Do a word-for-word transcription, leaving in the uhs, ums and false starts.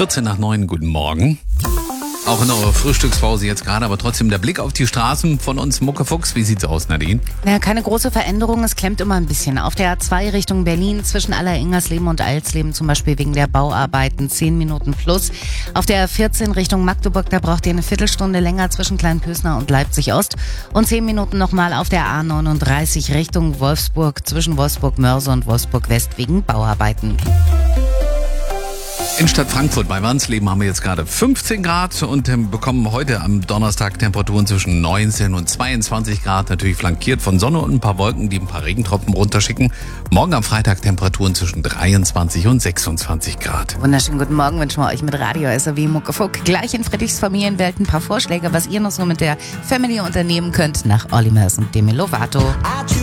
vierzehn nach neun, guten Morgen. Auch in eurer Frühstückspause jetzt gerade, aber trotzdem der Blick auf die Straßen von uns Muckefuchs. Wie sieht's aus, Nadine? Naja, keine große Veränderung, es klemmt immer ein bisschen. Auf der A zwei Richtung Berlin zwischen Aller-Ingersleben und Alsleben zum Beispiel wegen der Bauarbeiten zehn Minuten plus. Auf der A vierzehn Richtung Magdeburg, da braucht ihr eine Viertelstunde länger zwischen Kleinpösner und Leipzig Ost. Und zehn Minuten nochmal auf der A neununddreißig Richtung Wolfsburg zwischen Wolfsburg-Mörse und Wolfsburg-West wegen Bauarbeiten. In Stadt Frankfurt bei Wansleben haben wir jetzt gerade fünfzehn Grad und ähm, bekommen heute am Donnerstag Temperaturen zwischen neunzehn und zweiundzwanzig Grad. Natürlich flankiert von Sonne und ein paar Wolken, die ein paar Regentropfen runterschicken. Morgen am Freitag Temperaturen zwischen dreiundzwanzig und sechsundzwanzig Grad. Wunderschönen guten Morgen wünschen wir euch mit Radio S R W Muckefuck. Gleich in Friedrichs Familienwelt ein paar Vorschläge, was ihr noch so mit der Family unternehmen könnt, nach Olli Mers und Demi Lovato.